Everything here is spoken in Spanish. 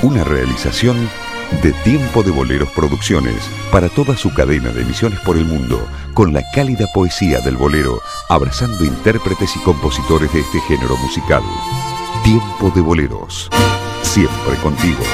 Una realización de Tiempo de Boleros Producciones para toda su cadena de emisiones por el mundo, con la cálida poesía del bolero, abrazando intérpretes y compositores de este género musical. Tiempo de Boleros, siempre contigo.